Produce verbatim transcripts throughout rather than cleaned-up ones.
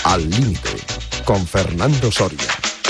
Al Límite, con Fernando Soria.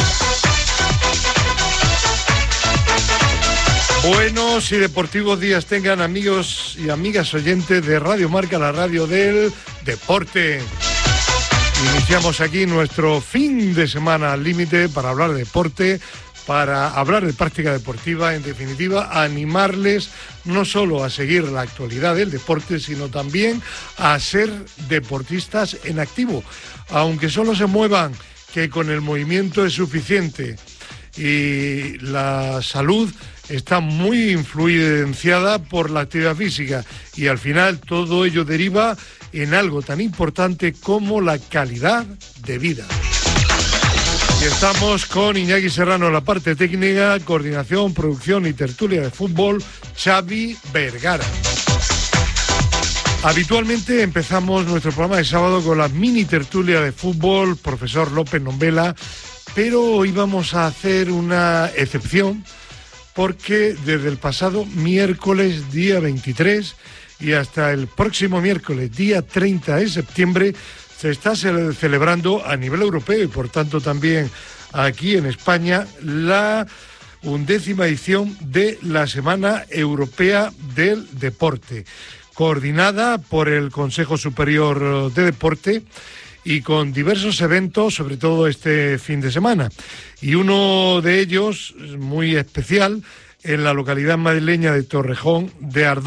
Buenos y deportivos días tengan amigos y amigas oyentes de Radio Marca, la radio del deporte. Iniciamos aquí nuestro fin de semana al límite para hablar de deporte, para hablar de práctica deportiva, en definitiva, animarles no solo a seguir la actualidad del deporte, sino también a ser deportistas en activo, aunque solo se muevan, que con el movimiento es suficiente. Y la salud está muy influenciada por la actividad física y al final todo ello deriva en algo tan importante como la calidad de vida. Y estamos con Iñaki Serrano en la parte técnica, coordinación, producción y tertulia de fútbol, Xavi Vergara. Habitualmente empezamos nuestro programa de sábado con la mini tertulia de fútbol, profesor López Nombela, pero hoy vamos a hacer una excepción porque desde el pasado miércoles día veintitrés y hasta el próximo miércoles día treinta de septiembre se está celebrando a nivel europeo y por tanto también aquí en España la undécima edición de la Semana Europea del Deporte, coordinada por el Consejo Superior de Deporte y con diversos eventos, sobre todo este fin de semana. Y uno de ellos, muy especial, en la localidad madrileña de Torrejón de Ardoz.